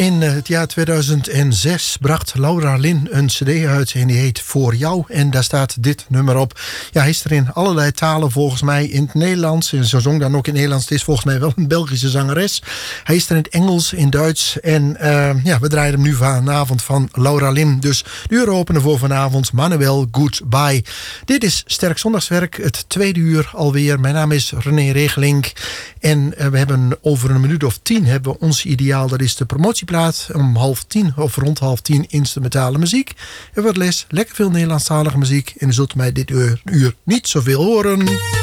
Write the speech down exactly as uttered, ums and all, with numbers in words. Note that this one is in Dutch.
In het jaar tweeduizend zes bracht Laura Lynn een cd uit en die heet Voor Jou. En daar staat dit nummer op. Ja, hij is er in allerlei talen volgens mij. In het Nederlands, en ze zong dan ook in het Nederlands. Het is volgens mij wel een Belgische zangeres. Hij is er in het Engels, in Duits. En uh, ja, we draaien hem nu vanavond van Laura Lynn. Dus de uur openen voor vanavond. Manuel Goodbye. Dit is Sterk Zondagswerk, het tweede uur alweer. Mijn naam is René Regelink. En uh, we hebben over een minuut of tien hebben we ons ideaal. Dat is de promotieplaat. Om half tien of rond half tien instrumentale muziek. En wat les, lekker veel Nederlandstalige muziek. En u zult mij dit uur, uur niet zoveel horen.